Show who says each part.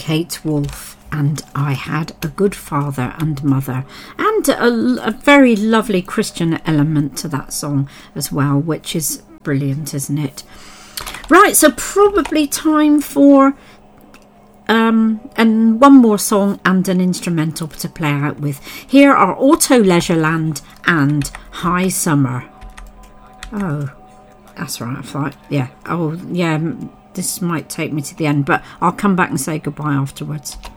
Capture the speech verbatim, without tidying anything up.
Speaker 1: Kate Wolf and I Had a Good Father and Mother, and a, a very lovely Christian element to that song as well, which is brilliant, isn't it? Right, so probably time for um and one more song and an instrumental to play out with. Here are Auto Leisureland and High Summer. Oh, that's right, I thought, yeah, oh yeah, this might take me to the end, but I'll come back and say goodbye afterwards.